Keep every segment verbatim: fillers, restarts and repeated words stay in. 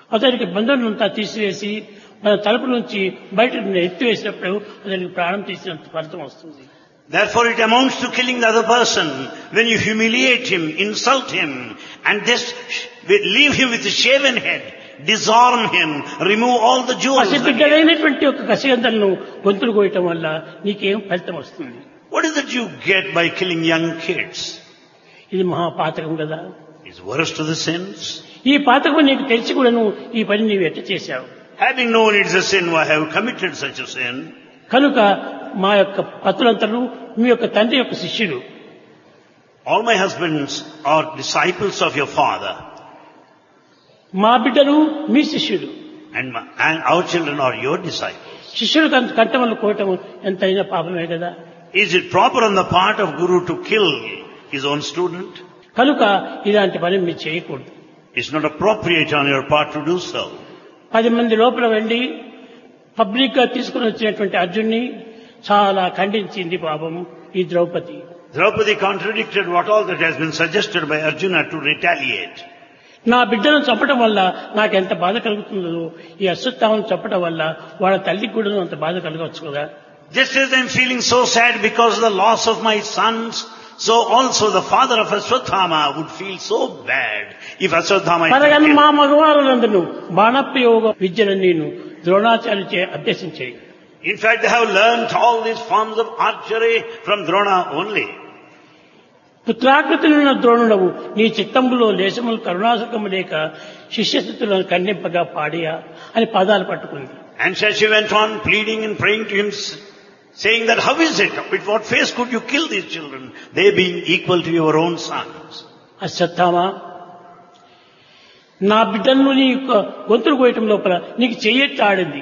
అతనికి బంధనంతా తీసివేసి మన తలుపు నుంచి బయట ఎత్తివేసినప్పుడు అతనికి ప్రాణం తీసినంత ఫలితం వస్తుంది. Therefore it amounts to killing the other person when you humiliate him, insult him, and just leave him with a shaven head, disarm him, remove all the jewels. పసిబిడ్డలైనటువంటి ఒక కసిగంధలను గొంతులు కోయటం వల్ల నీకేం ఫలితం వస్తుంది? What is that you get by killing young kids? ఇది మహాపాతకం కదా. It's worse to the sins. ఈ పాతకం నీకు తెలిసి కూడా నువ్వు ఈ పని నీవు ఎట్ట చేశావు? Having known it's a sin, why have you committed such a sin? కనుక మా యొక్క పతులంతలు మీ యొక్క తండ్రి యొక్క శిష్యులు. All my husbands are disciples of your father. మా బిడ్డలు మీ శిష్యులు. And, my, and our children are your disciples. శిష్యులు కంటమలు కోయటం ఎంతైనా పాపమే కదా. Is it proper on the part of Guru to kill his own student? కనుక ఇలాంటి పని మీరు చేయకూడదు. It's not appropriate on your part to do so. పది మంది లోపల వెళ్ళి పబ్లిక్ గా తీసుకుని వచ్చినటువంటి అర్జున్ని చాలా ఖండించింది పాపం ఈ Draupadi. Draupadi contradicted what all that has been suggested by Arjuna to retaliate. నా బిడ్డను చంపడం వల్ల నాకు ఎంత బాధ కలుగుతుందో ఈ అశ్వత్థామను చంపడం వల్ల వాళ్ళ తల్లికి కూడా అంత బాధ కలగవచ్చు కదా. Just as I'm feeling so sad because of the loss of my sons, so also the father of Ashwatthama would feel so bad if Ashwatthama... పరగని మా మగవారులందరూ బాణప్రయోగ విద్యను నేను ద్రోణాచార్యుచే అభ్యసించాయి. In fact, they have learnt all these forms of archery from Drona only. పుత్రాకృతులున్న ద్రోణుడవు నీ చిత్తంబులో లేశములు కరుణాసుకము లేక శిష్యస్థితులను ఖండింపగా పాడియా అని పదాలు పట్టుకుంది. And so she went on pleading and praying to him, saying that how is it, with what face could you kill these children, they being equal to your own sons? Ashwatthama, నా బిడ్డలను నీ యొక్క గొంతులు కోయటం లోపల నీకు చెయ్యెత్తి ఆడింది.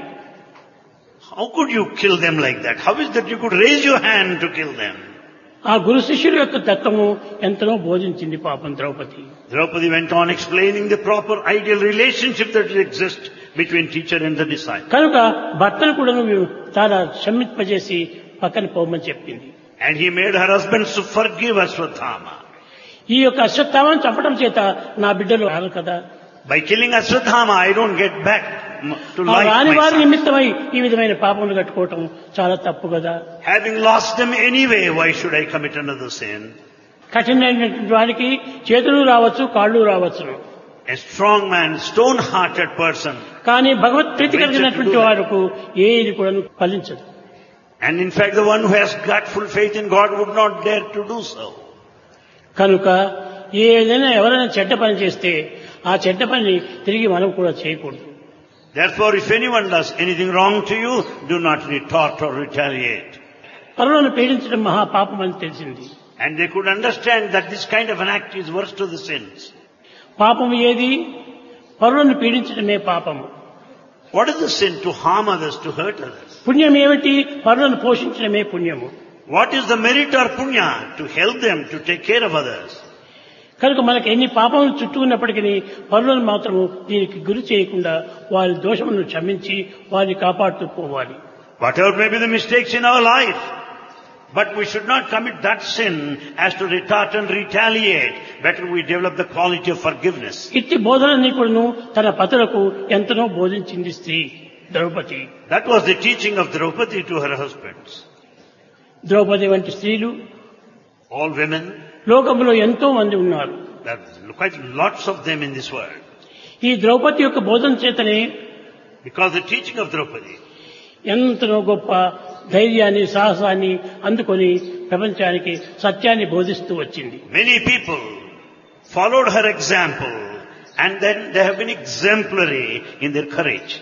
How could you kill them like that? How is that you could raise your hand to kill them? ఆ గురు శిష్యుల యొక్క తత్వము ఎంతనో బోధించింది పాపం Draupadi. Draupadi went on explaining the proper ideal relationship that exists between teacher and the disciple. కనుక భర్తను కూడా నువ్వు చాలా క్షమింపజేసి పక్కన పోమని చెప్పింది. And he made her husbands to forgive Ashwatthama. ఈ యొక్క అశ్వత్థామను చంపడం చేత నా బిడ్డలు రారు కదా. By killing Ashwatthama, I don't get back to life రాని వారి my son. నిమిత్తమై ఈ విధమైన పాపములు కట్టుకోవటం చాలా తప్పు కదా. Having lost them anyway, why should I commit another sin? కఠినమైనటువంటి వారికి చేతులు రావచ్చు, కాళ్ళు రావచ్చు. A strong man, stone-hearted person. కానీ భగవత్ ప్రీతి కలిగినటువంటి వారికి ఏది కూడా ఫలించదు. And in fact, the one who has got full faith in God would not dare to do so. కనుక ఏదైనా ఎవరైనా చెడ్డ పని చేస్తే ఆ చెడ్డ పని తిరిగి మనం కూడా చేయకూడదు. Therefore, if anyone does anything wrong to you, do not retort or retaliate. పరులను పీడించడం మహాపాపం అని తెలిసింది. And they could understand that this kind of an act is worse to the sins. పాపము ఏది? పరులను పీడించడమే పాపము. What is the sin? To harm others, to hurt others. పుణ్యం ఏమిటి? పరులను పోషించడమే పుణ్యము. What is the merit or punya? To help them, to take care of others. కనుక మనకి ఎన్ని పాపములు చుట్టూ ఉన్నప్పటికీ పరులను మాత్రము దీనికి గురి చేయకుండా వారి దోషములను క్షమించి వారిని కాపాడుతూ పోవాలి. Whatever may be the mistakes in our life, but we should not commit that sin as to retort and retaliate. Better we develop the quality of forgiveness. ఇట్టి బోధనని కూడాను తన పతులకు ఎంతనో బోధించింది స్త్రీ Draupadi. That was the teaching of Draupadi to her husbands. Draupadi వంటి స్త్రీలు All women, లోకంలో ఎంతో మంది ఉన్నారు. there are quite lots of them in this world. ఈ ద్రౌపది యొక్క బోధన చేతనే Because the teaching of Draupadi, ఎంతనో గొప్ప ధైర్యాన్ని సాహసాన్ని అందుకొని ప్రపంచానికి సత్యాన్ని బోధిస్తూ వచ్చింది. many people followed her example and then they have been exemplary in their courage.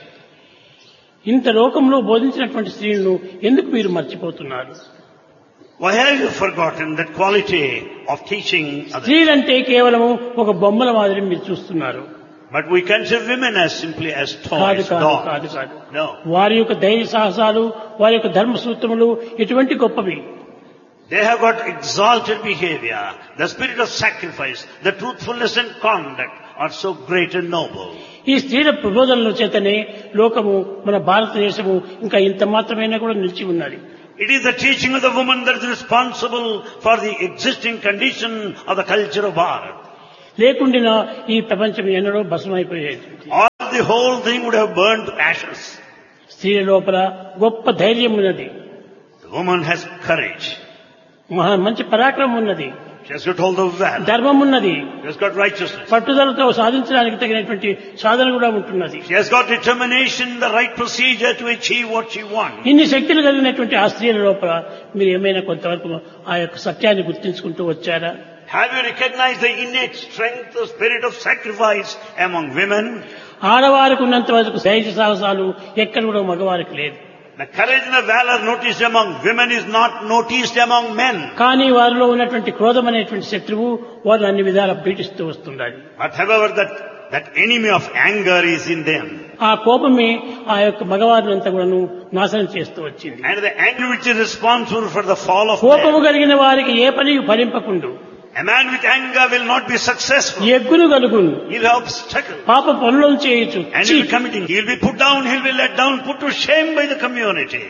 ఇంత లోకంలో బోధించినటువంటి స్త్రీలను ఎందుకు మీరు మర్చిపోతున్నారు? Why have you forgotten that quality of teaching others? స్త్రీలంటే కేవలం ఒక బొమ్మల మాదిరి మీరు చూస్తున్నారు. But we consider women as simply as కాదు toys, కాదు dolls. కాదు కాదు No. వారి యొక్క ధైర్య సాహసాలు, వారి యొక్క ధర్మ సూత్రములు ఎటువంటి గొప్పవి. They have got exalted behavior. The spirit of sacrifice, the truthfulness and conduct are so great and noble. ఈ స్త్రీల ప్రబోధనల చేతనే లోకము మన భారతదేశము ఇంకా ఇంత మాత్రమైనా కూడా నిలిచి ఉన్నది. It is the teaching of the woman that is responsible for the existing condition of the culture of Bharat. లేకుండా ఈ ప్రపంచం ఎన్నడో భస్మైపోయేది. All the whole thing would have burned to ashes. స్త్రీ లోపల గొప్ప ధైర్యం ఉన్నది, The woman has courage. మహా మంచి పరాక్రమం ఉన్నది, She has got all the valor. ధర్మం ఉన్నది, She has got righteousness. పట్టుదలతో సాధించడానికి తగినటువంటి సాధన కూడా ఉంటున్నది. She has got determination, the right procedure to achieve what she wants. ఇన్ని శక్తులు కలిగినటువంటి ఆ స్త్రీల లోపల మీరు ఏమైనా కొంతవరకు ఆ యొక్క సత్యాన్ని గుర్తించుకుంటూ వచ్చారా? Have you recognized the innate strength, the spirit of sacrifice among women? ఆడవారికి ఉన్నంత వరకు ధైర్య సాహసాలు ఎక్కడ కూడా మగవారికి లేదు. The courage and the valor noticed among women is not noticed among men. కానీ వారిలో ఉన్నటువంటి క్రోధం అనేటువంటి శత్రువు వారిని అన్ని విధాలా పీడిస్తూ వస్తుండాలి. But however, that, that enemy of anger is in them. ఆ కోపమే ఆ యొక్క మగవారిని అంతా కూడా నాశనం చేస్తూ వచ్చింది. And the anger which is responsible for the fall of కోపము man. కలిగిన వారికి ఏ పని ఫలింపకుండు. A man with anger will not be successful. ఎగ్గును కలుగును, He'll have obstacle. పాప పనులను చేయొచ్చు. And he'll be committing. He'll be put down, he'll be let down, put to shame by the community.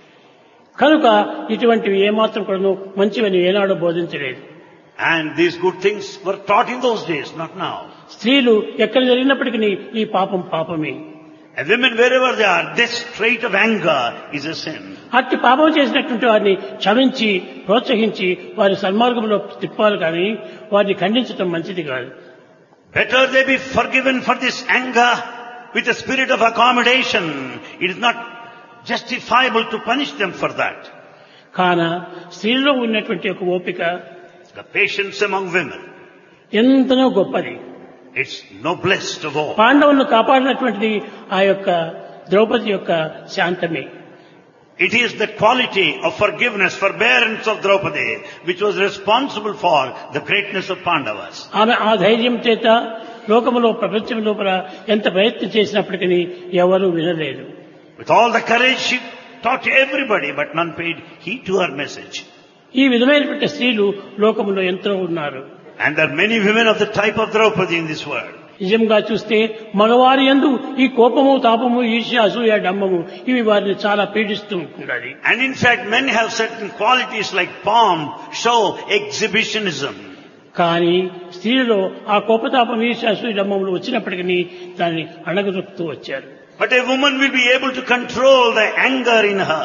కనుక ఇటువంటివి ఏమాత్రం కూడా మంచివని ఏనాడో బోధించలేదు. And these good things were taught in those days, not now. స్త్రీలు ఎక్కడ జరిగినప్పటికీ ఈ పాపం పాపమే. And women, wherever they are, this trait of anger is a sin. అట్టి పాపం చేసినటువంటి వారిని క్షమించి ప్రోత్సహించి వారి సన్మార్గంలో తిప్పాలి కానీ వారిని ఖండించడం మంచిది కాదు. Better they be forgiven for this anger with a spirit of accommodation. It is not justifiable to punish them for that. కాన స్త్రీలో ఉన్నటువంటి ఒక ఓపిక, The patience among women, ఎంతనో గొప్పది. it's noblest of all. పాండవులను కాపాడినటువంటిది ఆ యొక్క ద్రౌపది యొక్క శాంతమే. It is the quality of forgiveness, forbearance of Draupadi, which was responsible for the greatness of Pandavas. ఆమె ఆ ధైర్యం చేత లోకములో ప్రపంచం లోపల ఎంత ప్రయత్నం చేసినప్పటికీ ఎవరూ వినలేదు. With all the courage, she taught everybody, but none paid heed to her message. ఈ విధమైనటువంటి స్త్రీలు లోకములో ఎంతో ఉన్నారు. And there are many women of the type of Draupadi in this world. నిజంగా చూస్తే మగవారి యందు ఈ కోపము తాపము ఈర్ష్య అసూయ డంబము ఇవి వారిని చాలా పీడిస్తూ ఉంటున్నది. And in fact, men have certain qualities like pomp, show, exhibitionism. కానీ స్త్రీలలో ఆ కోపతాపం ఈర్ష్య అసూయ డంబములు వచ్చినప్పటికీ దాన్ని అణగదొక్కుతూ వచ్చారు. But a woman will be able to control the anger in her.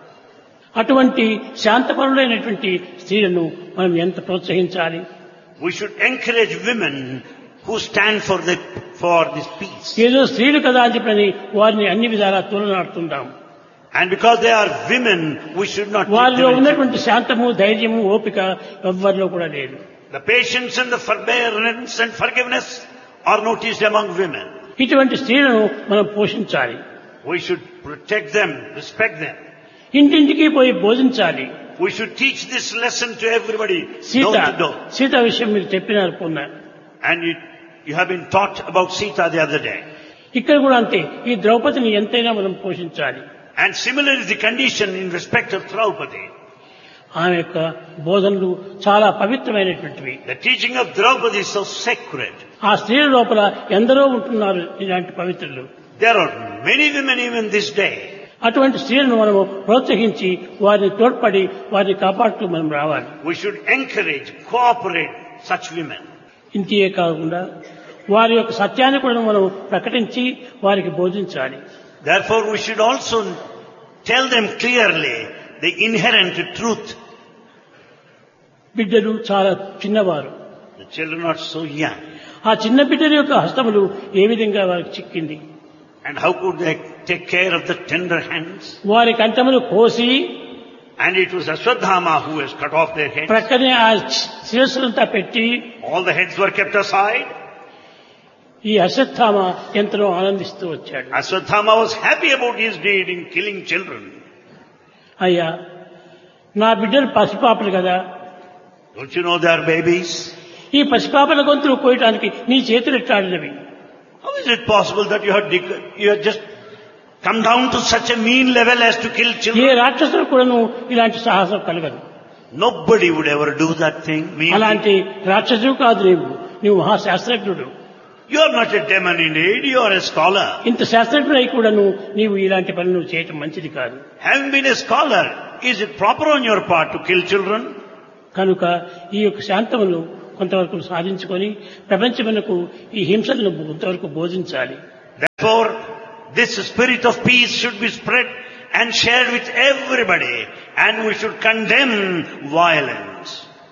అటువంటి శాంతపరులైనటువంటి స్త్రీలను మనం ఎంత ప్రోత్సహించాలి. We should encourage women who stand for the for this peace. ఏదో స్త్రీలు కదా అని చెప్పని వారిని అన్ని విధాలా తోలనాడుతుంటాం. And because they are women, we should not take వారిలో them in- ఉన్నటువంటి శాంతము ధైర్యము ఓపిక ఎవ్వరిలో కూడా లేదు. The patience and the forbearance and forgiveness are noticed among women. ఇటువంటి స్త్రీలను మనం పోషించాలి. We should protect them, respect them. ఇంటింటికి పోయి బోధించాలి. We should teach this lesson to everybody, Sita door to door. Sita విషయం మీరు చెప్పినారు పొన్న. And you, you have been taught about Sita the other day. ఇక్కడ కూడా అంతే, ఈ ద్రౌపదిని ఎంతైనా మనం పోషించాలి. And similar is the condition in respect of Draupadi. ఆమె యొక్క బోధనలు చాలా పవిత్రమైనటువంటివి. The teaching of Draupadi is so sacred. ఆ స్త్రీల లోపల ఎందరో ఉంటున్నారు ఇలాంటి పవిత్రులు. There are many women even this day. అటువంటి స్త్రీలను మనము ప్రోత్సహించి వారిని తోడ్పడి వారిని కాపాడుతూ మనం రావాలి. We should encourage, cooperate such women. ఇంతే కాకుండా వారి యొక్క సత్యాన్ని కూడా మనం ప్రకటించి వారికి బోధించాలి. Therefore, we should also tell them clearly the inherent truth. బిడ్డలు చాలా చిన్నవారు. The children are so young. ఆ చిన్న బిడ్డల యొక్క హస్తములు ఏ విధంగా వారికి చిక్కింది. And how could they take care of the tender hands? వారి కంఠములు కోసి And it was Ashwadhama who has cut off their heads. ప్రక్కనే ఆ శిరస్సులంతా పెట్టి All the heads were kept aside. ఈ అశ్వత్థామ ఎంతో ఆనందిస్తూ వచ్చాడు. Ashwadhama was happy about his deed in killing children. అయ్యా, నా బిడ్డలు పసిపాపలు కదా, Don't you know they are babies? ఈ పసిపాపల గొంతులు కోయటానికి నీ చేతులు ఎట్లాడినవి. How is it possible that you have, dec- you have just come down to such a mean level as to kill A children? రాక్షసులు కూడాను ఇలాంటి సాహసం కలగదు. Nobody would ever do that thing. Mean అలాంటి రాక్షసుడు కాదు నీవు, నీవు మహాశాస్త్రజ్ఞుడు. You are not a demon indeed, you are a scholar. ఇంత శాస్త్రజ్ఞుడై కూడాను నీవు ఇలాంటి పనులు చేయటం మంచిది కాదు. Having been a scholar, is it proper on your part to kill children? కనుక ఈ యొక్క శాంతమును కొంతవరకు సాధించుకొని ప్రపంచమునకు ఈ హింసలను కొంతవరకు బోధించాలి. Therefore, this spirit of peace should be spread and shared with everybody, and we should condemn violence.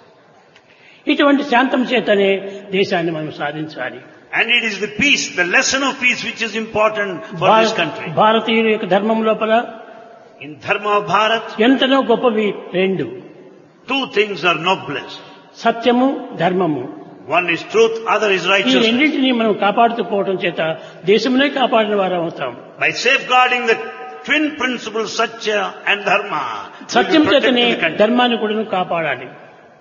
ఇటువంటి శాంతం చేతనే దేశాన్ని మనం సాధించాలి. And it is the peace, the lesson of peace which is important for this country. భారతీయుల యొక్క ధర్మం లోపల In Dharma of Bharat, ఎంతనో గొప్పవి రెండు, two things are noblest. సత్యము, ధర్మము. One is truth, other is ఈ righteousness. రెండింటినీ మనం కాపాడుతూ పోవడం చేత దేశమునే కాపాడిన వారం అవుతాం. By safeguarding the twin principles Satya and Dharma, we Satyam will protect చేతనే the country. ధర్మాన్ని కూడా కాపాడాలి.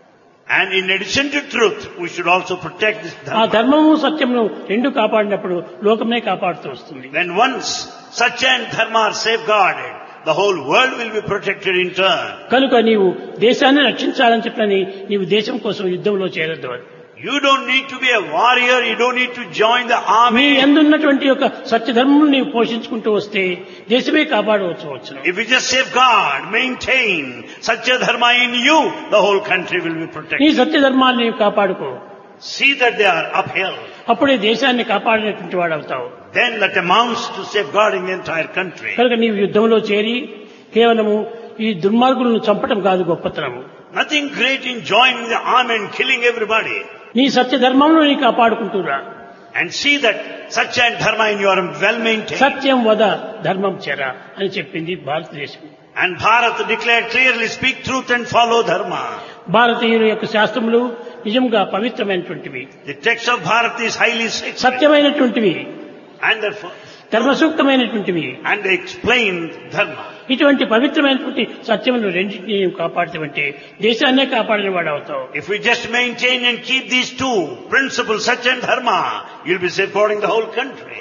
And in addition to truth, we should also protect this ఆ Dharma. ధర్మము సత్యమును రెండు కాపాడినప్పుడు లోకమే కాపాడుతూ వస్తుంది. When once Satya and Dharma are safeguarded, the whole world will be protected in turn. కనుక నీవు దేశాన్ని రక్షించాలని చెప్పని నీవు దేశం కోసం యుద్ధంలో చేరద్దు. You don't need to be a warrior, you don't need to join the నీ army. ఎందున్నటువంటి యొక్క సత్యధర్మం నీవు పోషించుకుంటూ వస్తే దేశమే కాపాడవచ్చు వచ్చును. If you just safeguard, maintain Satya Dharma in you, the whole country will be నీ protected. సత్యధర్మాన్ని నీవు కాపాడుకో, See that they are upheld. అప్పుడే దేశాన్ని కాపాడినటువంటి వాడు అవుతావు. Then that amounts to safeguarding the entire country. కనుక నీవు యుద్ధంలో చేరి కేవలము ఈ దుర్మార్గులను చంపటం కాదు గొప్పతనము. Nothing great in joining the army and killing everybody. నీ సత్యధర్మంలో నీ కాపాడుకుంటురా. And see that Satya and Dharma in you are well maintained. సత్యం వద ధర్మం చెర అని చెప్పింది భారతదేశం. And Bharat declared clearly, speak truth and follow Dharma. భారతీయుల యొక్క శాస్త్రములు నిజంగా పవిత్రమైనటువంటివి, The text of Bharat is highly sacred. సత్యమైనటువంటివి, And therefore, ధర్మసూక్తమైనటువంటివి. and they explain Dharma. ఇటువంటి పవిత్రమైనటువంటి సత్యములు రెండింటినీ నీవు కాపాడుతావంటే దేశాన్నే కాపాడిన వాడు అవుతావు. If we just maintain and keep these two principles, Satya and Dharma, you'll be safeguarding the whole country.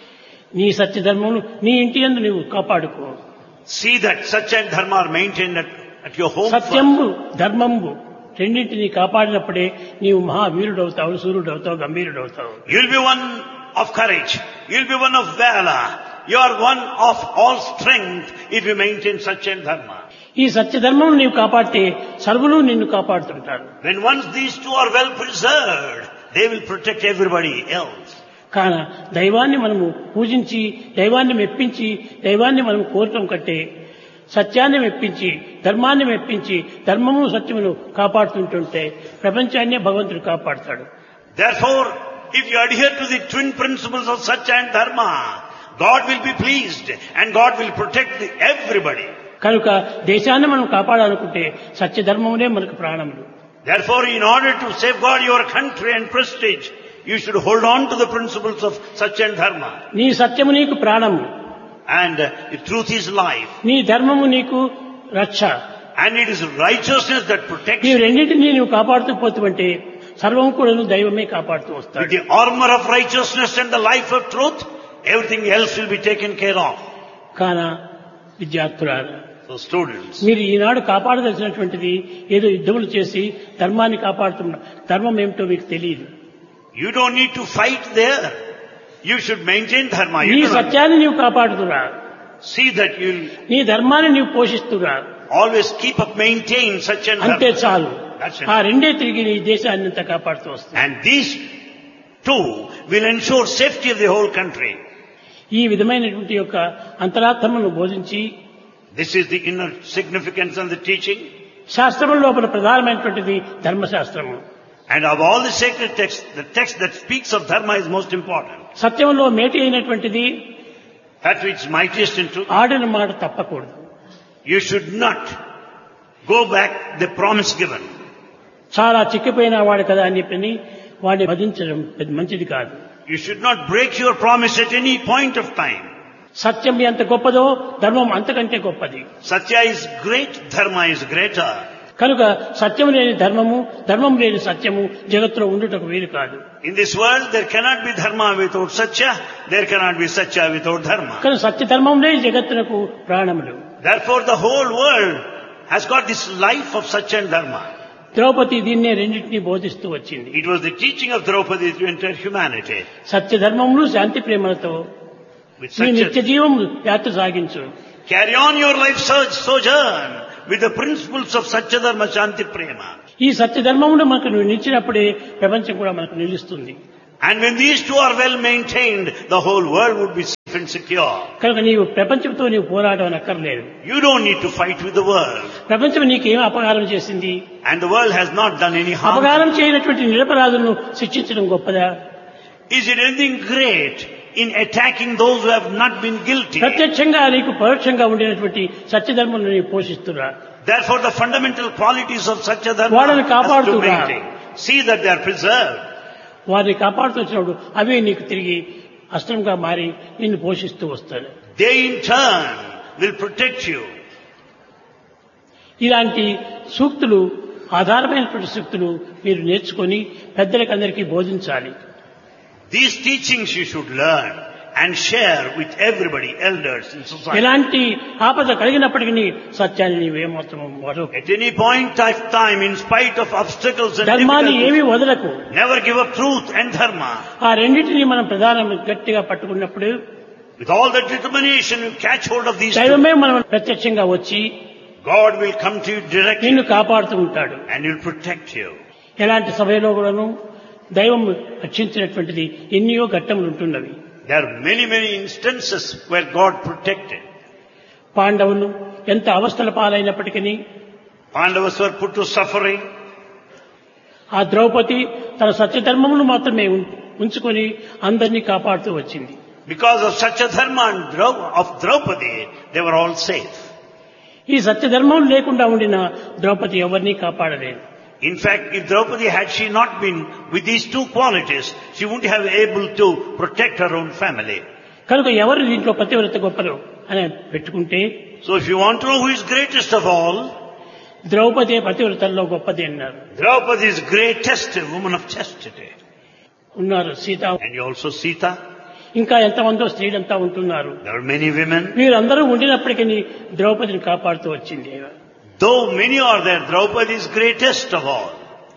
నీ సత్యధర్మమును నీ ఇంటి యందు నీవు కాపాడుకో. See that Satya and Dharma are maintained at, at your home. సత్యంబు ధర్మంబు రెండింటినీ కాపాడినప్పుడే నీవు మహావీరుడవుతావు, సూర్యుడవుతావు, గంభీరుడవుతావు. You'll be one of courage. You'll be one of valor. You are one of all strength if you maintain Satya and Dharma. ఈ సత్యధర్మం నీవు కాపాడితే సర్వులు నిన్ను కాపాడుతుంటారు. When once these two are well preserved, they will protect everybody else. కాన దైవాన్ని మనము పూజించి దైవాన్ని మెప్పించి దైవాన్ని మనం కోరటం కంటే సత్యాన్ని మెప్పించి ధర్మాన్ని మెప్పించి ధర్మము సత్యమును కాపాడుతుంటుంటే ప్రపంచాన్నే భగవంతుడు కాపాడుతాడు. Therefore, if you adhere to the twin principles of Satya and Dharma, God will be pleased and God will protect the everybody. కనుక దేశాన్ని మనం కాపాడాలనుకుంటే సత్యధర్మమునే మనకు ప్రాణములు. Therefore, in order to safeguard your country and prestige, you should hold on to the principles of Satya and Dharma. నీ సత్యము నీకు ప్రాణము, And uh, the truth is life. నీ ధర్మము నీకు రక్ష. And it is righteousness that protects ఈ you. రెండింటినీ నువ్వు కాపాడుతూ పోతుంటే సర్వం కూడా దైవమే కాపాడుతూ With వస్తాడు. the armor of righteousness and the life of truth, everything else will be taken care of. కాన విద్యార్థులారా, So students, మీరు ఈనాడు కాపాడదలసినటువంటిది ఏదో యుద్ధములు చేసి ధర్మాన్ని కాపాడుతున్నా ధర్మం ఏమిటో మీకు తెలియదు. you don't need to fight there. You should maintain Dharma. నీ You do not సత్యాన్ని నీవు కాపాడుతురా, see that you'll నీ ధర్మాన్ని నీవు పోషిస్తురా, always keep up, maintain Satya and అంతే Dharma. చాలు. That's it. ఆ రెండే తిరిగి నీ దేశాన్ని అంతా కాపాడుతూ వస్తుంది. And these two will ensure safety of the whole country. ఈ విధమైనటువంటి యొక్క అంతరార్థమును బోధించి This is the inner significance and the teaching. శాస్త్రం లోపల ప్రధానమైనటువంటిది ధర్మశాస్త్రము. And of all the sacred texts, the text that speaks of Dharma is most important. సత్యంలో మేటి అయినటువంటిది That which is mightiest in truth. ఆడిన మాట తప్పకూడదు. You should not go back the promise given. చాలా చిక్కిపోయిన వాడు కదా అని చెప్పి వాడిని వధించడం పెద్ద మంచిది కాదు. You should not break your promise at any point of time. సత్యం ఎంత గొప్పదో ధర్మం అంతకంటే గొప్పది. Satya is great, Dharma is greater. కనుక సత్యం లేని ధర్మము, ధర్మం లేని సత్యము జగత్తులో ఉండుటకు వీలు కాదు. In this world, there cannot be Dharma without Satya, there cannot be Satya without Dharma. కానీ సత్య ధర్మంలో జగత్తునకు ప్రాణములు. Therefore, the whole world has got this life of Satya and Dharma. Draupadi దీన్నే రెండింటినీ బోధిస్తూ వచ్చింది. It was the teaching of Draupadi to entire humanity. సత్య ధర్మములు శాంతి ప్రేమలతో With నీ నిత్య Satya, జీవం యాత్ర సాగించు. carry on your life search, sojourn with the principles of Satya Dharma Shanti Prema. ఈ సత్య ధర్మమును మనకు నువ్వు నిలిచినప్పుడే ప్రపంచం కూడా మనకు నిలుస్తుంది. And when these two are well maintained, the whole world would be safe and secure. కనుక నీవు ప్రపంచంతో నీవు పోరాటం అక్కర్లేదు. You don't need to fight with the world. ప్రపంచం నీకేం అపకారం చేసింది? And the world has not done any harm. అపకారం చేయనటువంటి నిరపరాధులను శిక్షించడం గొప్పదా? Is it anything great in attacking those who have not been guilty? ప్రత్యక్షంగా నీకు పరోక్షంగా ఉండినటువంటి సత్యధర్మను నీవు పోషిస్తున్నా. Therefore the fundamental qualities of Satya Dharma వాళ్ళని has to కాపాడుతున్నా. maintain. See that they are preserved. వారిని కాపాడుతూ వచ్చినప్పుడు అవే నీకు తిరిగి అస్త్రంగా మారి నిన్ను పోషిస్తూ వస్తాడు. They in turn will protect you. ఇలాంటి సూక్తులు ఆధారమైనటువంటి సూక్తులు మీరు నేర్చుకొని పెద్దలకు అందరికీ బోధించాలి. These teachings you should learn and share with everybody, elders in society. ఎలాంటి ఆపద కలిగినప్పటికీ సత్యాన్ని నీవేమాత్రం వదలకు. At any point of time, in spite of obstacles and ధర్మాన్ని ఏమీ difficulties, వదలకు. never give up truth and dharma. ఆ రెండింటినీ మనం ప్రధానం గట్టిగా పట్టుకున్నప్పుడు With all that determination, you catch hold of these two. దైవమే మనం ప్రత్యక్షంగా వచ్చి God will come to you directly నిన్ను కాపాడుతూ ఉంటాడు. and will protect you. ఎలాంటి సభలో కూడాను దైవం రక్షించినటువంటిది ఎన్నో ఘట్టములు ఉంటున్నవి. There are many, many instances where God protected. పాండవులు ఎంత అవస్థల పాలైనప్పటికీ Pandavas were put to suffering. ఆ ద్రౌపది తన సత్యధర్మమును మాత్రమే ఉం- ఉంచుకొని అందరినీ కాపాడుతూ వచ్చింది. Because of such a dharma and Drau- of Draupadi, they were all safe. ఈ సత్యధర్మం లేకుండా ఉండిన ద్రౌపది ఎవరినీ కాపాడలేదు. In fact, if Draupadi had she not been with these two qualities, she wouldn't have able to protect her own family. కనుక ఎవరు దీంట్లో పతివ్రత గొప్పలు అని పెట్టుకుంటే So if you want to know who is greatest of all, Draupadi పతివ్రతల్లో గొప్పది అన్నారు. Draupadi is greatest, a woman of chastity. ఉన్నారు Sita, And you also Sita. ఇంకా ఎంతమందో స్త్రీలంతా ఉంటున్నారు. There are many women. వీరందరూ ఉండినప్పటికీ ద్రౌపదిని కాపాడుతూ వచ్చింది. Though many are there, Draupadi is greatest of all.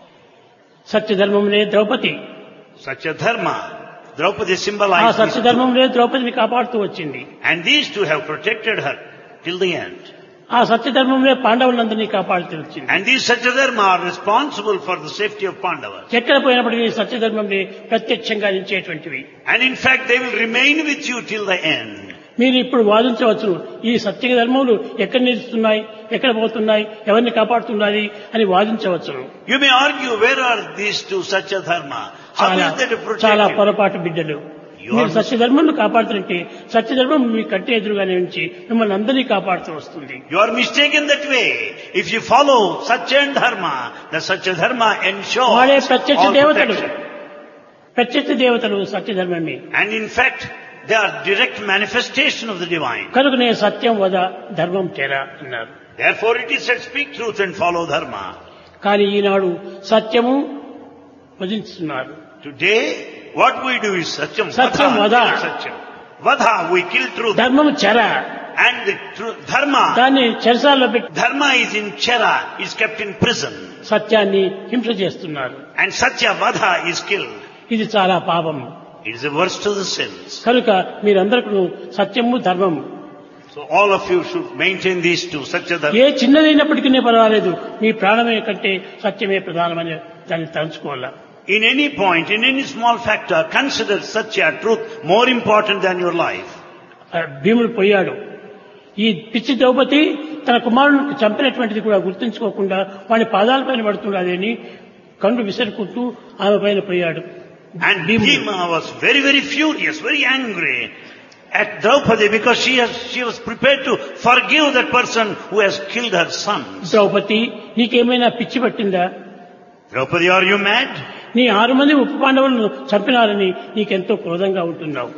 సత్యధర్మంలో Draupadi, Such a dharma. Draupadi ఆ symbolizes these two. సత్యధర్మంలో ద్రౌపదిని కాపాడుతూ వచ్చింది. And these two have protected her till the end. ఆ సత్యధర్మంలో పాండవులందరినీ కాపాడుతూ వచ్చింది. And these Satyadharma are responsible for the safety of Pandavas. ఎక్కడ పోయినప్పటికీ సత్యధర్మంలో ప్రత్యక్షంగా నిలిచేటువంటివి. And in fact, they will remain with you till the end. మీరు ఇప్పుడు వాదించవచ్చు, ఈ సత్య ధర్మములు ఎక్కడ నిలుస్తున్నాయి, ఎక్కడ పోతున్నాయి, ఎవరిని కాపాడుతున్నాయి అని వాదించవచ్చు. You may argue, where are these two Satyadharma? How చాలా is that to protect చాలా you? పొరపాటు బిడ్డలు. You మీరు are- సత్యధర్మను కాపాడుతుంటే సత్యధర్మం మీ కంటి ఎదురుగానే ఉంచి మిమ్మల్ని అందరినీ కాపాడుతూ వస్తుంది. You are mistaken that way. If you follow Satya and Dharma, the Satyadharma ensures వాడే ప్రత్యక్ష all దేవతలు, protection. ప్రత్యక్ష దేవతలు సత్యధర్మమే. And in fact, they are direct manifestation of the divine. కనుక నేను సత్యం వద ధర్మం చేరా అన్నారు. Therefore it is said, speak truth and follow Dharma. కానీ ఈనాడు సత్యము వధిస్తున్నారు. Today, what we do is Satyam. Satyam Vadha, Vadha. kill Satyam. Vadha, we kill truth. ధర్మము చెర, And the truth, Dharma, దాన్ని చెరసాల్లో పెట్టి Dharma is in Chera, is kept in prison. సత్యాన్ని హింస చేస్తున్నారు. And Satya Vadha is killed. ఇది చాలా పాపము. It is a worst of the sins. కనుక మీరందరికీ సత్యము ధర్మము So all of you should maintain these two, Satya Dharma. ఏ చిన్నదైనప్పటికీ పర్వాలేదు, మీ ప్రాణమే కంటే సత్యమే ప్రధానమని దాన్ని తలుచుకోవాలా. In any point, in any small factor, consider Satya, truth, more important than your life. ఆ భీముడు పోయాడు. ఈ పిచ్చి ద్రౌపది తన కుమారుని చంపినటువంటిది కూడా గుర్తుంచుకోకుండా వాడి పాదాలపైన పడుతున్నది అని కళ్ళు విసరుకుంటూ ఆమె పైన పోయాడు. And భీముడు. Bhima was very, very furious, very angry at Draupadi because she has, she was prepared to forgive that person who has killed her son. Draupadi, నీకేమైనా పిచ్చి పట్టిందా? Draupadi, are you mad? నీ ఆరు మంది ఉప పాండవులను చంపినారని నీకెంతో క్రోధంగా ఉంటున్నావు.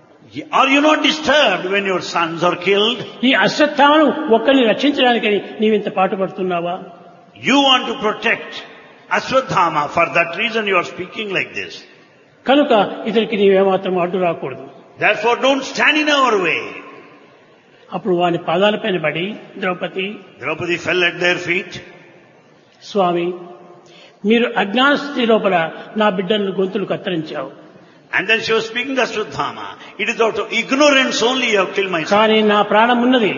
Are you not disturbed when your sons are killed? ఈ అశ్వత్థామను ఒక్కరిని రక్షించడానికని నీవింత పాటుపడుతున్నావా? You want to protect Ashwadhama. For that reason you are speaking like this. కనుక ఇతనికి నీవేమాత్రం అడ్డు రాకూడదు. Therefore don't stand in our way. అప్పుడు వాని పాదాలపైన పడి Draupadi, Draupadi fell at their feet. స్వామి, మీరు అజ్ఞాన స్థితి లోపల నా బిడ్డలను గొంతులు కత్తిరించావు. And then she was speaking to Ashwadhama. It is out of ignorance only you have killed my son. కానీ నా ప్రాణం ఉన్నది.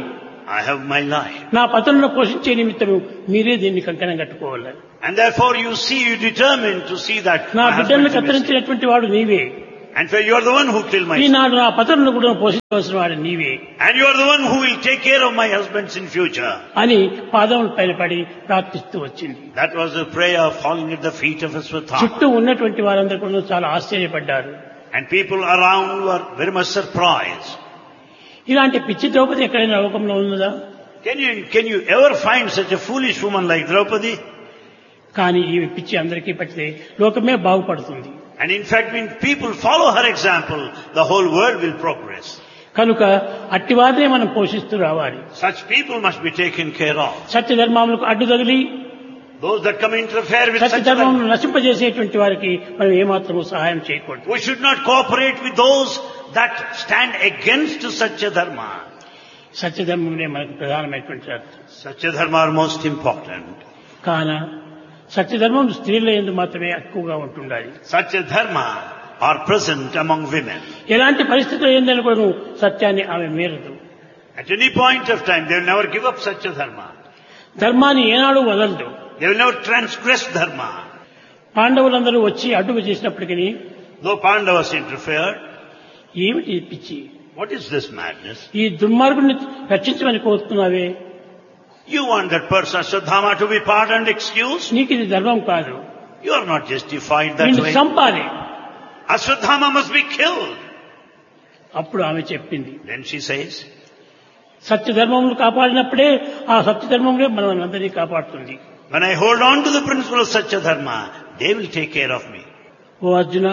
I have my life. నా పతులను పోషించే నిమిత్తము మీరే దీన్ని కంకణం కట్టుకోవాలి. And therefore you see, you determined to see that నా my బిడ్డలను husband is missing. కత్తిరించినటువంటి వాడు నీవే. And so you are the one who killed my son. ఈనాడు నా పతులను కూడా పోషించవలసిన వాడు నీవే And you are the one who will take care of my husbands in future. అని పాదముల పైన పడి ప్రార్థిస్తూ వచ్చింది. That was a prayer falling at the feet of Ashwatthama. చుట్టూ ఉన్నటువంటి వారందరూ కూడా చాలా ఆశ్చర్యపడ్డారు. And people around were very much surprised. ఇలాంటి పిచ్చి ద్రౌపది ఎక్కడైనా లోకంలో ఉన్నదా? Can you, can you ever find such a foolish woman like Draupadi? కానీ ఈ పిచ్చి అందరికీ పట్టితే లోకమే బాగుపడుతుంది. And in fact, when people follow her example, the whole world will progress. కనుక అట్టివారినే మనం పోషిస్తూ రావాలి. Such people must be taken care of. సత్య ధర్మములకు అడ్డు తగిలి Those that come interfere with Satya such ధర్మమును నశింపజేసేటువంటి వారికి మనం ఏమాత్రము సహాయం చేయకూడదు. we should not cooperate with those that stand against Satya Dharma. సత్య ధర్మమే మనకు ప్రధానమైనటువంటి అర్థం. Satya Dharma are most important. కాన సత్య ధర్మం స్త్రీల యందు మాత్రమే ఎక్కువగా ఉంటుండాలి. Satya Dharma are present among women. ఎలాంటి పరిస్థితులు ఏందని కూడా సత్యాన్ని ఆమె మేరదు. At any point of time, they will never give up Satya Dharma. ధర్మాన్ని ఏనాడు వదలదు. They will never transgress Dharma. పాండవులందరూ వచ్చి అడ్డుకు చేసినప్పటికీ Though Pandavas interfered, ఏమిటి ఈ పిచ్చి? what is this madness? ఈ దుర్మార్గుడిని రక్షించమని కోరుతున్నావే, You want that person Ashwatthama to be pardoned, excused? నీకు ఇది ధర్మం కాదు. You are not justified that నిన్ను way. చంపాలి. Ashwatthama must be killed. అప్పుడు ఆమె చెప్పింది, Then she says, సత్య ధర్మములు కాపాడినప్పుడే ఆ సత్య ధర్మములే మనం అందరినీ కాపాడుతుంది. when I hold on to the principle of Satya Dharma, they will take care of me. ఓ అర్జున,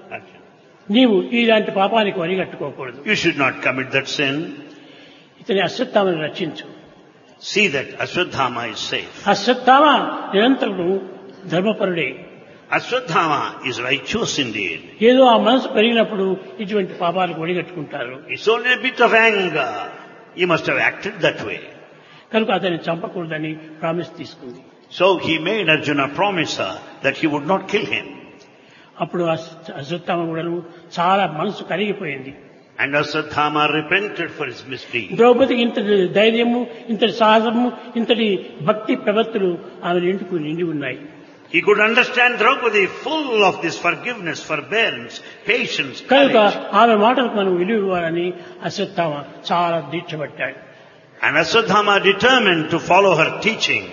నీవు ఇలాంటి పాపానికి వరిగట్టుకోకూడదు. You should not commit that sin. ఇతని అశ్వత్థామను రక్షించు. See that Ashwatthama is safe. Ashwatthama నిరంతరం ధర్మపరుడే. Ashwatthama is righteous indeed. ఏదో ఆ మనసు పెరిగినప్పుడు ఇటువంటి పాపాలకు ఒడిగట్టుకుంటారు. It's only a bit of anger. He must have acted that way. కనుక అతన్ని చంపకూడదని ప్రామిస్ తీసుకుంది. So he made Arjuna promise her that he would not kill him. అప్పుడు అశ్వత్థామ కూడాను చాలా మనసు కరిగిపోయింది. And Ashwatthama repented for his misdeed. ద్రౌపదికి ఇంతటి ధైర్యము, ఇంతటి సాహసము, ఇంతటి భక్తి ప్రవత్తులు ఆమె నిండుకు నిండి ఉన్నాయి. He could understand Draupadi full of this forgiveness, forbearance, patience, కనుక courage. ఆమె మాటలకు మనం విలువ ఇవ్వాలని అశ్వత్థామ చాలా దీక్ష పట్టాడు. And Ashwatthama determined to follow her teaching.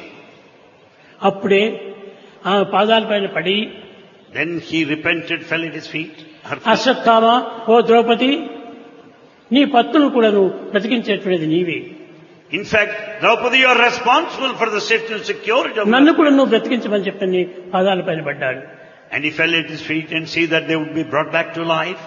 అప్పుడే ఆమె పాదాలపైన పడి, Then he repented, fell at his feet. Her feet. Ashwatthama, ఓ ద్రౌపది, నీ పత్తును కూడా నువ్వు బ్రతికించేటువంటిది నీవే. In fact, Draupadi, you are responsible for the safety and security of నన్ను కూడా నువ్వు బ్రతికించమని చెప్పని పాదాలపైన పడ్డాడు. And he fell at his feet and see that they would be brought back to life.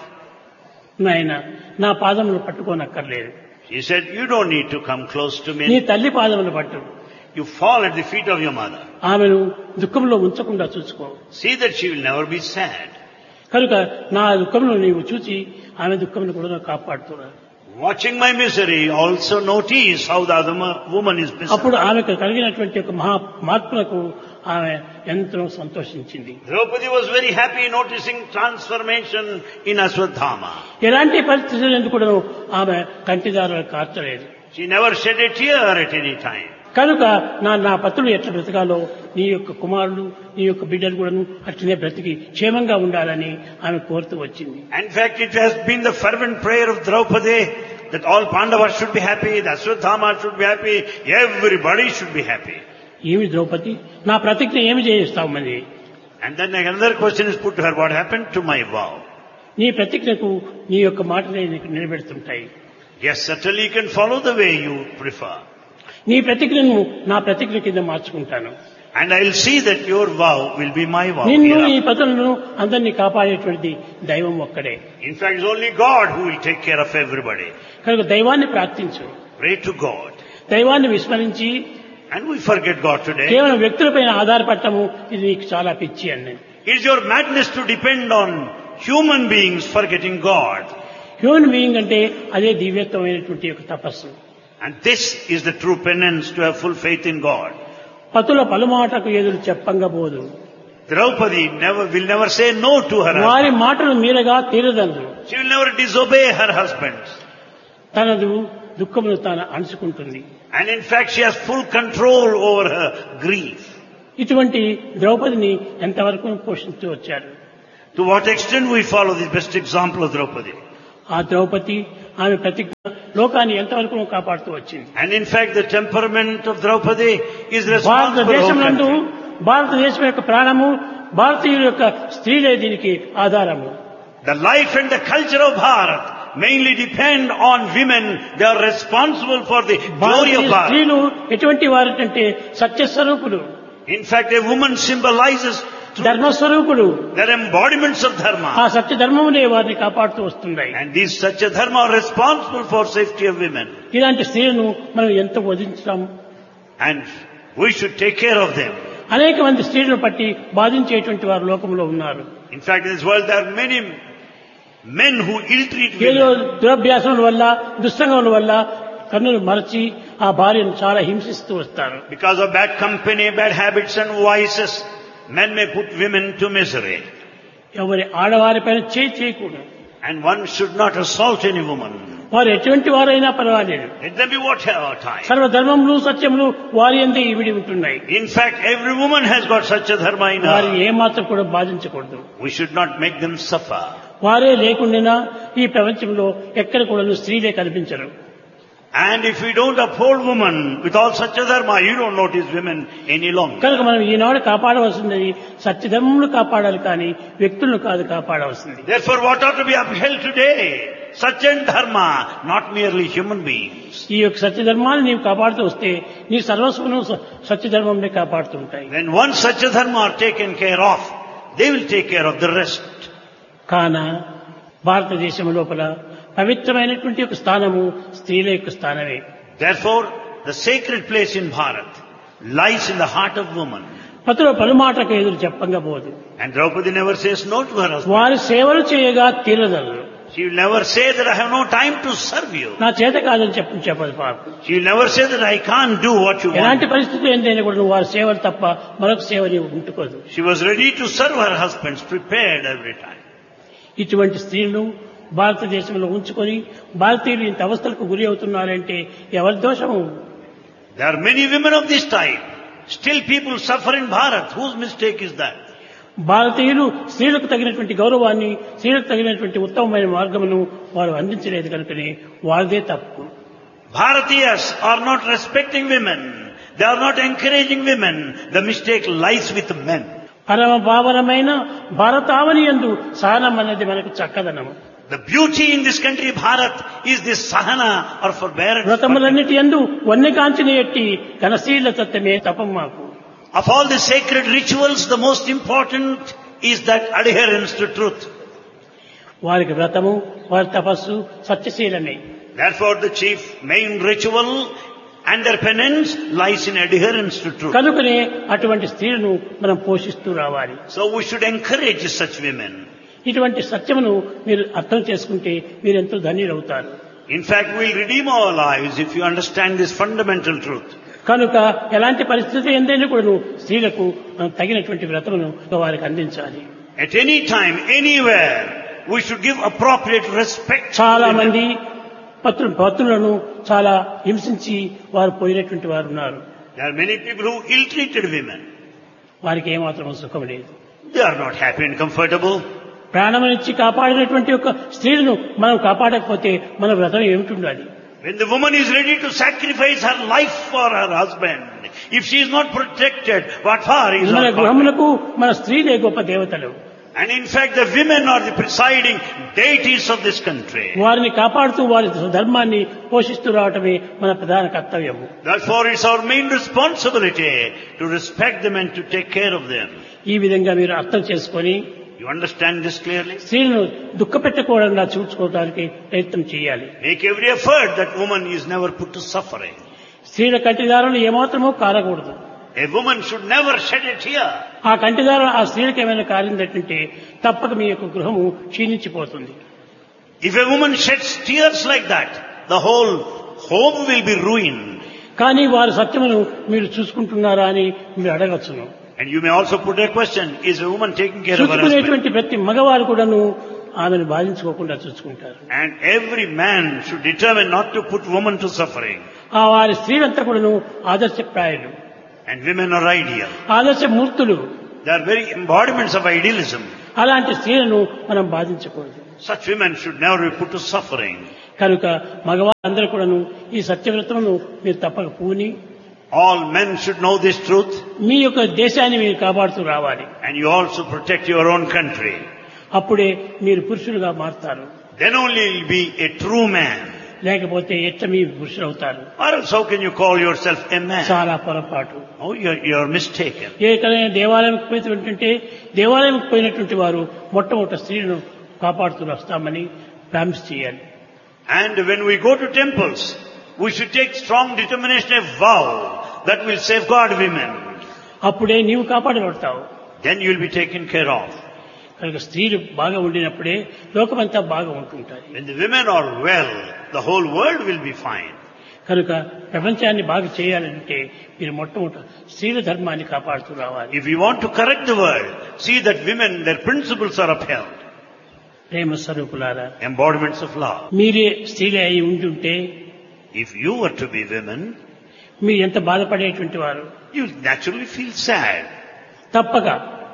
నాయన, నా పాదములు పట్టుకోనక్కర్లేదు. He said, you don't need to come close to నీ me. తల్లి పాదములు పట్టు. You fall at the feet of your mother. ఆమెను దుఃఖంలో ఉంచకుండా చూసుకో. See that she will never be sad. కనుక నా దుఃఖంలో నీవు చూచి ఆమె దుఃఖంను కూడా కాపాడుతున్నాడు. Watching my misery, also notice how the other mo- woman is అప్పుడు miserable. ఆమెకు కలిగినటువంటి ఒక మహా మార్పులకు ఆమె ఎంతో సంతోషించింది. Draupadi was very happy noticing transformation in Ashwatthama. ఎలాంటి పరిస్థితులు ఎందుకు కూడా ఆమె కంటిదారులు కార్చలేదు. She never shed a tear at any time. కనుక నా నా పతులు ఎట్లా బ్రతకాలో నీ యొక్క కుమారులు, నీ యొక్క బిడ్డలు కూడాను అట్లనే బ్రతికి క్షేమంగా ఉండాలని ఆమె కోరుతూ వచ్చింది. In fact, it has been the fervent prayer of Draupadi that all Pandavas should be happy, the Ashwatthama should be happy, everybody should be happy. ఏమి ద్రౌపది, నా ప్రతిజ్ఞ ఏమి చేయిస్తావు మరి? And then another question is put to her, what happened to my vow? నీ ప్రతిజ్ఞకు నీ యొక్క మాటలే నీకు నిలబెడుతుంటాయి. Yes, certainly you can follow the way you prefer. నీ ప్రతిజ్ఞను నా ప్రతిజ్ఞ కింద మార్చుకుంటాను. And I'll see that your vow will be my vow. నిన్ను, నీ hereafter. పతులను అందరినీ కాపాడేటువంటి దైవం ఒక్కడే. In fact, it's only God who will take care of everybody. కనుక దైవాన్ని ప్రార్థించు. Pray to God. దైవాన్ని విస్మరించి And we forget God today. కేవలం వ్యక్తులపైన ఆధారపడటము ఇది నీకు చాలా పిచ్చి అని. It's your madness to depend on human beings forgetting God. Human being అంటే అదే దివ్యత్వమైనటువంటి ఒక తపస్సు. And this is the true penance to have full faith in God. పతుల పలుమాటకు ఎదురు చెప్పంగా పోదు. Draupadi never will never say no to her వారి husband. మాటలు మీరగా తీరదందు. She will never disobey her husband. తనదు దుఃఖమును తాను అణుచుకుంటుంది. And in fact, she has full control over her grief. ఇటువంటి ద్రౌపదిని ఎంతవరకు పోషిస్తూ వచ్చారు. To what extent we follow the best example of Draupadi. ఆ ద్రౌపది ఆమె ప్రతిజ్ఞ లోకాన్ని ఎంతవరకు కాపాడుతూ వచ్చింది. And in fact, the temperament of Draupadi is responsible for భారతదేశం నందు whole country. భారతదేశం యొక్క ప్రాణము భారతీయుల యొక్క స్త్రీలే దీనికి ఆధారము. The life and the culture of Bharat mainly depend on women. They are responsible for the glory Bharatiya of Bharat. స్త్రీలు ఎటువంటి వారంటే సత్యస్వరూపులు, In fact, a woman symbolizes truth. ధర్మస్వరూపులు. They are embodiments of ఆ dharma. సత్య ధర్మమునే వారిని కాపాడుతూ వస్తున్నాయి. And these Satya Dharma are responsible for safety of women. ఇలాంటి స్త్రీలను మనం ఎంత వధించాం. And we should take care of them. అనేక మంది స్త్రీలను పట్టి బాధించేటువంటి వారు లోకంలో ఉన్నారు. In fact, in this world there are many men who ill-treat ఏదో women. దురభ్యాసముల వల్ల దుస్సంగముల వల్ల కన్నులు మరచి ఆ భార్యను చాలా హింసిస్తూ వస్తారు. Because of bad company, bad habits and vices, men may put women to misery. ఎవరి ఆడవారిపైన చేయి చేయకూడదు. And one should not assault any woman. వారు ఎటువంటి వారైనా పర్వాలేదు. Let them be whatever type. సర్వధర్మములు సత్యములు వారి యందే ఇవిడి ఉంటున్నాయి. In fact, every woman has got such a dharma in వారి her. ఏమాత్రం కూడా బాధించకూడదు. We should not make them suffer. వారే లేకుండా ఈ ప్రపంచంలో ఎక్కడ కూడా స్త్రీలే కనిపించరు. And if we don't uphold woman with all such a dharma, you don't notice women any longer. కనుక మనం ఈనాడు కాపాడవలసింది సత్యధర్మములు కాపాడాలి కానీ వ్యక్తులను కాదు కాపాడవలసింది. Therefore, what ought to be upheld today? Satya and dharma, not merely human beings. ఈ యొక్క సత్యధర్మాన్ని నీవు కాపాడుతూ వస్తే నీ సర్వస్వను సత్యధర్మంనే కాపాడుతూ ఉంటాయి. When once Satya dharma are taken care of, they will take care of the rest. కాన భారతదేశం లోపల పవిత్రమైనటువంటి ఒక స్థానము స్త్రీల యొక్క స్థానమే. Therefore, the sacred place in Bharat lies in the heart of woman. పతుల పలుమాటకు ఎదురు చెప్పంగా పోదు. And Draupadi never says no to her husband. వారి సేవలు చేయగా తీరదరు. She will never say that I have no time to serve you. నా చేత కాదని చెప్పు చెప్పదు పాపం. She will never say that I can't do what you ఎలాంటి want. పరిస్థితులు ఏంటైనా కూడా నువ్వు వారి సేవలు తప్ప మరొక సేవని ఉంటుకోదు. She was ready to serve her husbands, prepared every time. ఇటువంటి స్త్రీలను భారతదేశంలో ఉంచుకొని భారతీయులు ఇంత అవస్థలకు గురి అవుతున్నారంటే ఎవరి దోషము? There are many women of this type. Still people suffer in Bharat. Whose mistake is that? భారతీయులు స్త్రీలకు తగినటువంటి గౌరవాన్ని స్త్రీలకు తగినటువంటి ఉత్తమమైన మార్గమును వారు అందించలేదు కనుకనే వారిదే తప్పు. Bharatiyas are not respecting women. They are not encouraging women. The mistake lies with men. పరమ భావనమైన భారతావని యందు సహనం అనేది మనకు చక్కదనము. The beauty in this country, Bharat, is this sahana or forbearance. వ్రతములన్నిటి యందు వన్నె కాంచిన ఎట్టి ఘనశీల తత్వమే తపం మాకు. Of all the sacred rituals, the most important is that adherence to truth. వారికి వ్రతము వారి తపస్సు సత్యశీలమే. Therefore, the chief main ritual and their penance lies in adherence to truth. కనుకనే అటువంటి స్త్రీలను మనం పోషిస్తూ రావాలి. So we should encourage such women. ఇటువంటి సత్యమును మీరు అర్థం చేసుకుంటే మీరు ఎంతో ధన్యులవుతారు. In fact, we'll redeem our lives if you understand this fundamental truth. కనుక ఎలాంటి పరిస్థితి ఏందైనా కూడా నువ్వు స్త్రీలకు మనం తగినటువంటి వ్రతమును వారికి అందించాలి. At any time, anywhere, we should give appropriate respect to చాలా women. మంది పత్రు పత్రులను చాలా హింసించి వారు పోయినటువంటి వారు ఉన్నారు. There are many people who ill-treated women. వారికి ఏమాత్రం సుఖం లేదు. They are not happy and comfortable. ప్రాణమునిచ్చి కాపాడినటువంటి ఒక స్త్రీలను మనం కాపాడకపోతే మన వ్రతం ఏమిటి? When the woman is ready to sacrifice her life for her husband, if she is not protected, what for is మన our గృహములకు మన స్త్రీలే గొప్ప దేవతలు. And in fact, the women are the presiding deities of this country. వారిని కాపాడుతూ వారి ధర్మాన్ని పోషిస్తూ రావటమే మన ప్రధాన కర్తవ్యము. Therefore, it's our main responsibility to respect them and to take care of them. ఈ విధంగా మీరు అర్థం చేసుకొని You understand this clearly? స్త్రీలను దుఃఖపెట్టకూడకుండా చూసుకోవడానికి ప్రయత్నం చేయాలి. Make every effort that woman is never put to suffering. స్త్రీల కంటిదారులు ఏమాత్రమూ కారకూడదు. A woman should never shed a tear. ఆ కంటిదారు ఆ స్త్రీలకు ఏమైనా కారిందంటే తప్పక మీ యొక్క గృహము క్షీణించిపోతుంది. If a woman sheds tears like that, the whole home will be ruined. కానీ వారి సత్యమును మీరు చూసుకుంటున్నారా అని మీరు అడగచ్చును. And you may also put a question, is a woman taking care of her husband? చూసుకునేటువంటి ప్రతి మగవారు కూడాను ఆమెను బాధించుకోకుండా చూసుకుంటారు. And every man should determine not to put woman to suffering. ఆ వారి స్త్రీలంతా కూడాను ఆదర్శప్రాయులు, And women are ideal. ఆదర్శ మూర్తులు. They are very embodiments of idealism. అలాంటి స్త్రీలను మనం బాధించకూడదు. Such women should never be put to suffering. కనుక మగవాళ్ళందరూ కూడాను ఈ సత్యవ్రతమును మీరు తప్పక పూని All men should know this truth, మీ యొక్క దేశాన్ని మీరు కాపాడుతూ రావాలి. and you also protect your own country. అప్పుడే మీరు పురుషులుగా మారుతారు. Then only you will be a true man. లేకపోతే ఎట్లా మీ పురుషులు అవుతారు? Or else how can you call yourself a man? చాలా పొరపాటు. Oh, you're, you're mistaken. ఎక్కడైనా దేవాలయంకి పోయినటువంటి దేవాలయంకి పోయినటువంటి వారు మొట్టమొదటి స్త్రీలను కాపాడుతూ వస్తామని ప్రామిస్ చేయాలి. And when we go to temples, we should take strong determination, a vow that will safeguard women. అప్పుడే నీవు కాపాడబడతావు. Then you will be taken care of. కనుక స్త్రీలు బాగా ఉండినప్పుడే లోకమంతా బాగా ఉంటుంటాయి. When the women are well, the whole world will be fine. కనుక ప్రపంచాన్ని బాగా చేయాలంటే మీరు మొట్టమొదటి స్త్రీల ధర్మాన్ని కాపాడుతూ రావాలి. If you want to correct the world, see that women, their principles are upheld. ప్రేమ స్వరూపులారా, Embodiments of love. మీరే స్త్రీలే అయి ఉంటుంటే If you were to be women, మీరు ఎంత బాధపడేటువంటి వారు. you will naturally feel sad. తప్పక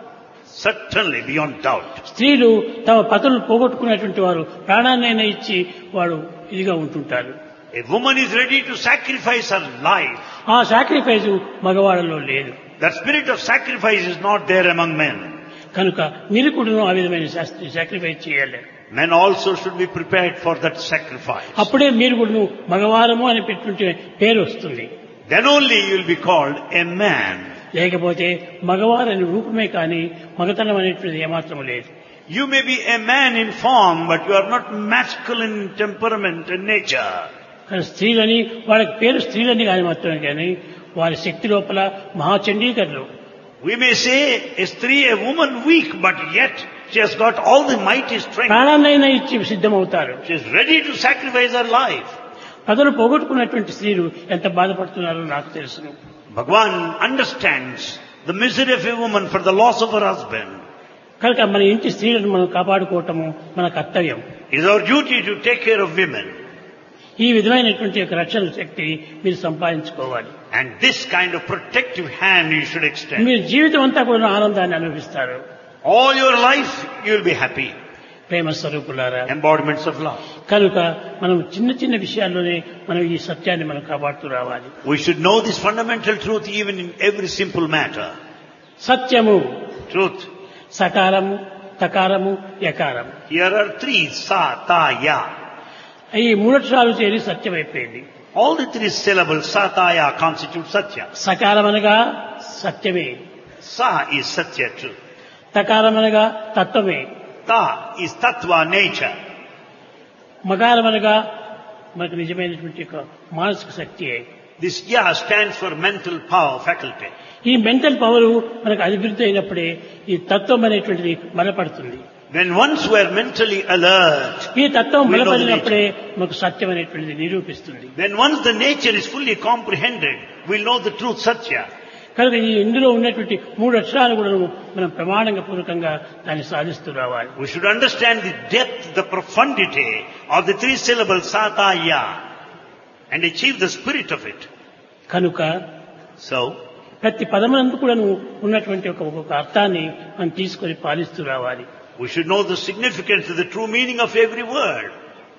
Certainly, beyond doubt. స్త్రీలు తమ పతులను పోగొట్టుకున్నటువంటి వారు ప్రాణాన్నైనా ఇచ్చి వాడు ఇదిగా ఉంటుంటారు. A woman is ready to sacrifice her life. ఆ సాక్రిఫైస్ మగవాళ్ళలో లేదు. That spirit of sacrifice is not there among men. కనుక మీరు కూడా ఆ విధమైన సాక్రిఫైస్ చేయాలి. Men also should be prepared for that sacrifice. అప్పుడే మీరు కూడా మగవారము అని పెట్టుకుంటే పేరు వస్తుంది. Then only you will be called a man. లేకపోతే మగవారని రూపమే కానీ మగతనం అనేటువంటిది ఏమాత్రం లేదు. You may be a man in form, but you are not masculine in temperament and nature. కానీ స్త్రీలని వాళ్ళకి పేరు స్త్రీలని కానీ మాత్రమే కానీ వారి శక్తి లోపల మహాచండీకరులు. We may say a stree, a woman weak, but yet she has got all the mighty strength. ప్రాణాన్నైనా ఇచ్చి సిద్ధమవుతారు. She is ready to sacrifice her life. పదలు పోగొట్టుకున్నటువంటి స్త్రీలు ఎంత బాధపడుతున్నారో నాకు తెలుసును. Bhagwan understands the misery of a woman for the loss of her husband. కనుక మన ఇంటి స్త్రీలను మనం కాపాడుకోవటము మన కర్తవ్యం. It is our duty to take care of women. ఈ విధమైనటువంటి యొక్క రక్షణ శక్తి మీరు సంపాదించుకోవాలి. And this kind of protective hand you should extend. మీరు జీవితం అంతా కూడా ఆనందాన్ని అనుభవిస్తారు. All your life you will be happy. ప్రేమ స్వరూపులారా, Embodiments of love. కనుక మనం చిన్న చిన్న విషయాల్లోనే మనం ఈ సత్యాన్ని మనం కాపాడుతూ రావాలి. We should know this fundamental truth even in every simple matter. సత్యము, Truth. సకారము, తకారము, యకారము. Here are three, sa, ta, ya. ఈ మూడక్షరాలు చేరి సత్యం అయిపోయింది. All the three syllables, sa, ta, ya, constitute satya. సకారం అనగా సత్యమే, Sa is satya, truth. తకారం అనగా తత్వమే, Ta is tattva, nature. మకారం అనగా మనకు నిజమైనటువంటి ఒక మానసిక శక్తి. This ya stands for mental power, faculty. ఈ మెంటల్ పవర్ మనకు అభివృద్ధి అయినప్పుడే ఈ తత్వం అనేటువంటిది బలపడుతుంది. When once we are mentally alert, ఈ తత్వం we know the బలపడినప్పుడే మనకు సత్యం అనేటువంటిది నిరూపిస్తుంది. when once the nature is fully comprehended, we'll know the truth, satya. కనుక ఈ ఇందులో ఉన్నటువంటి మూడు అక్షరాలు కూడా మనం ప్రమాణంగా పూర్వకంగా దాన్ని సాధిస్తూ రావాలి. We should understand the depth, the profundity of the three syllables, sa, ta, ya, and achieve the spirit of it. కనుక So, ప్రతి పదమునందు కూడా ఉన్నటువంటి ఒక ఒక్కొక్క అర్థాన్ని మనం తీసుకొని పాలిస్తూ రావాలి. we should know the significance of the true meaning of every word.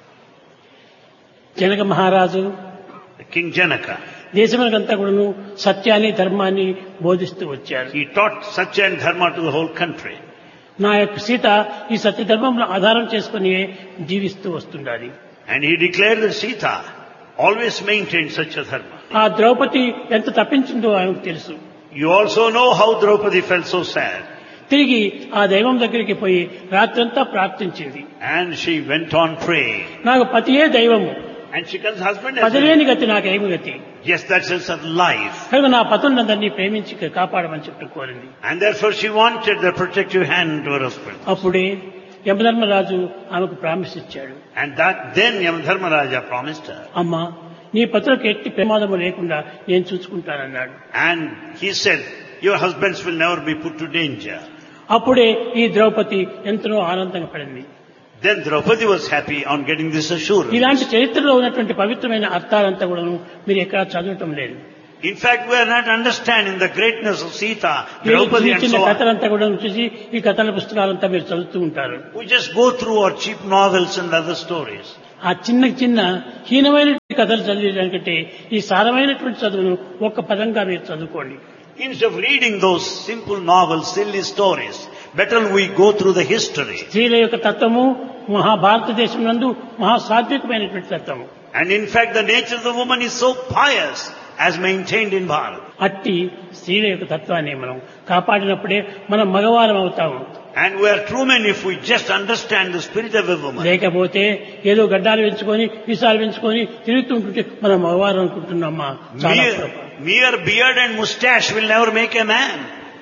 Janaka మహారాజు King Janaka, దేశమునకంతా కూడాను సత్యాన్ని ధర్మాన్ని బోధిస్తూ వచ్చారు. he taught satya and dharma to the whole country. నా యొక్క సీత ఈ సత్య ధర్మంలో ఆధారం చేసుకుని జీవిస్తూ వస్తుండాలి. And he declared that Sita always maintained such a dharma. ఆ ద్రౌపది ఎంత తప్పించిందో ఆయనకు తెలుసు. You also know how Draupadi felt so sad. తిరిగి ఆ దైవం దగ్గరికి పోయి రాత్రంతా ప్రార్థించింది. And she went on praying. నాకు పతియే దైవము, And she comes husband as పదిలేని గతి నాకేమి గతి. yes, that's sense of life. కనుక నా పతులందరినీ ప్రేమించి కాపాడమని చెప్పి కోరింది. And therefore she wanted the protective hand to her husband. అప్పుడే యమధర్మరాజు ఆమెకు ప్రామిస్ ఇచ్చాడు. And that then Yamadharmaraja promised her. అమ్మా, నీ పతులకు ఎట్టి ప్రమాదము లేకుండా నేను చూసుకుంటానన్నాడు. And he said, your husbands will never be put to danger. అప్పుడే ఈ ద్రౌపది ఎంతో ఆనందంగా పడింది. Then Draupadi was happy on getting this assurance. ఇలాంటి చరిత్రలో ఉన్నటువంటి పవిత్రమైన అర్థాలంతా కూడా మీరు ఎక్కడా చదవటం లేదు. In fact, we are not understanding the greatness of Sita, మీరు Draupadi చిన్న and చిన్న so on. కథలంతా కూడా చూసి ఈ కథల పుస్తకాలంతా మీరు చదువుతూ ఉంటారు. We just go through our cheap novels and other stories. ఆ చిన్న చిన్న హీనమైన కథలు చదివేదానికంటే ఈ సారమైనటువంటి చదువును ఒక్క పదంగా మీరు చదువుకోండి. Instead of reading those simple novels, silly stories, better we go through the history. స్త్రీల యొక్క తత్వము మహాభారతదేశం నందు మహా సాత్వికమైనటువంటి తత్వము. And in fact, the nature of the woman is so pious as maintained in Bharat. అట్టి స్త్రీల యొక్క తత్వాన్ని మనం కాపాడినప్పుడే మనం మగవారం అవుతాము. And we are true men if we just understand the spirit of a woman. లేకపోతే ఏదో గడ్డాలు పెంచుకొని విసాలు పెంచుకొని తిరుగుతూ ఉంటుంటే మనం మగవారం అనుకుంటున్నామా? చాలా Mere, పొరపాటు. mere beard and moustache will never make a man.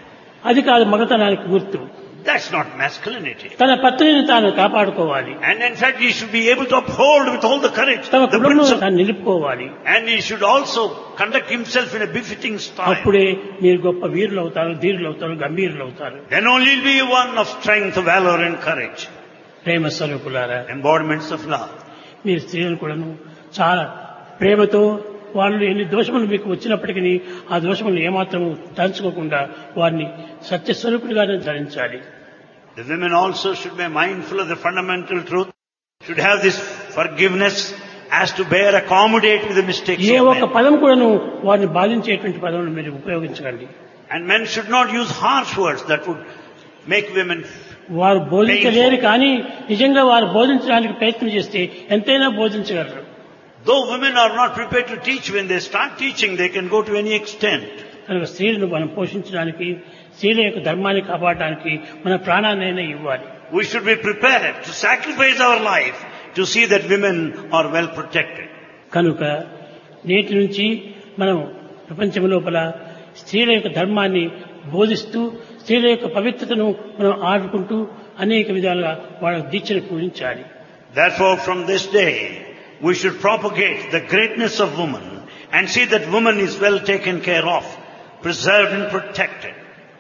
అది కాదు మగతనానికి గుర్తు. That's not masculinity. తన పత్నిని తాను కాపాడుకోవాలి. And in fact, he should be able to uphold with all the courage తన the కుటుంబం principle. తాను నిలుపుకోవాలి. And he should also conduct himself in a befitting style. అప్పుడే మీరు గొప్ప వీరులు అవుతారు, ధీరులు అవుతారు, గంభీరులు అవుతారు. Then only will be one of strength, valor and courage. ప్రేమ స్వరూపులారా, Embodiments of love. మీరు స్త్రీలను కూడాను చాలా ప్రేమతో వాళ్ళు ఎన్ని దోషములు మీకు వచ్చినప్పటికీ ఆ దోషములు ఏమాత్రం తలుచుకోకుండా వారిని సత్యస్వరూపుడిగానే ధరించాలి. The women also should be mindful of the fundamental truth, should have this forgiveness as to bear, accommodate with the mistakes A of ఒక్క men. పదం కూడాను వారిని బాధించేటువంటి పదములు మీరు ఉపయోగించకండి. And men should not use harsh words that would make women. వారు బోధించలేరు కానీ నిజంగా వారు బోధించడానికి ప్రయత్నం చేస్తే ఎంతైనా బోధించగలరు. Though women are not prepared to teach, when they start teaching, they can go to any extent. కనుక స్త్రీలను మనం పోషించడానికి, స్త్రీల యొక్క ధర్మాన్ని కాపాడడానికి మన ప్రాణాన్నైనా ఇవ్వాలి. We should be prepared to sacrifice our life to see that women are well protected. కనుక నేటి నుంచి మనం ప్రపంచం లోపల స్త్రీల యొక్క ధర్మాన్ని బోధిస్తూ స్త్రీల యొక్క పవిత్రతను మనం ఆడుకుంటూ అనేక విధాలుగా వాళ్ళ దీక్షను పూజించాలి. Therefore, from this day, we should propagate the greatness of woman and see that woman is well taken care of, preserved and protected.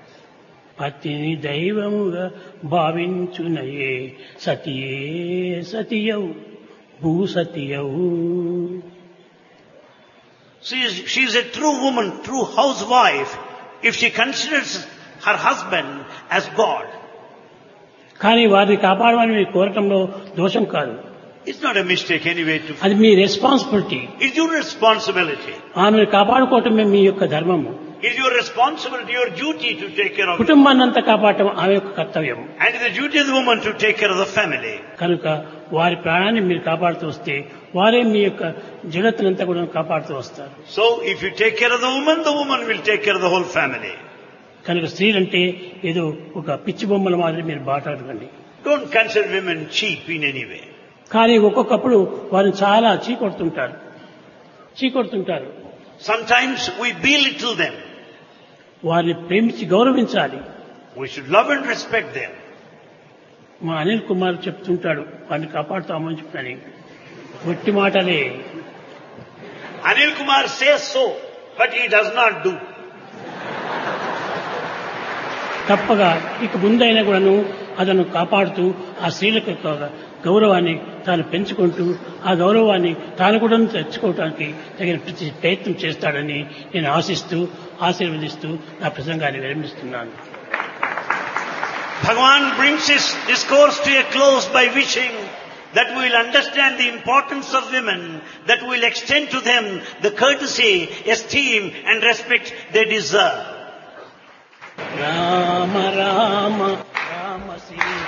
పతిని దైవముగా భావించునయే సతియే సతియౌ భూసతియౌ. She is, she is a true woman, true housewife, if she considers her husband as God. కానీ వారిని కాపాడమని మీరు కోరటంలో దోషం కాదు. It's not a mistake anyway to. అది మీ responsibility. It's your responsibility. ఆమెను కాపాడుకోవటమే మీ యొక్క ధర్మము. It's your responsibility, your duty to take care of it. కుటుంబాన్ని అంతా కాపాడటం ఆమె యొక్క కర్తవ్యం. And it's the duty of the woman to take care of the family. కనుక వారి ప్రాణాన్ని మీరు కాపాడుతూ వస్తే వారే మీ యొక్క జగత్తునంతా కూడా కాపాడుతూ వస్తారు. So if you take care of the woman, the woman will take care of the whole family. కనుక స్త్రీలంటే ఏదో ఒక పిచ్చి బొమ్మల మాదిరి మీరు బాటాడకండి. Don't consider women cheap in any way. కానీ ఒక్కొక్కప్పుడు వారిని చాలా చీకొడుతుంటారు చీకొడుతుంటారు Sometimes we belittle them. వారిని ప్రేమించి గౌరవించాలి. We should love and respect them. మా అనిల్ కుమార్ చెప్తుంటాడు వారిని కాపాడుతామని చెప్తాను. ఒట్టి మాటలే. Anil Kumar says so, but he does not do. తప్పగా ఇక ముందైనా కూడాను అతను కాపాడుతూ ఆ స్త్రీలకు గౌరవాన్ని తాను పెంచుకుంటూ ఆ గౌరవాన్ని తాను కూడా తెచ్చుకోవడానికి తగిన ప్రతి ప్రయత్నం చేస్తాడని నేను ఆశిస్తూ ఆశీర్వదిస్తూ నా ప్రసంగాన్ని విరమిస్తున్నాను. Bhagavan brings his discourse to a close by wishing that we will understand the importance of women, that we will extend to them the courtesy, esteem and respect they deserve. Rama Rama Rama Shri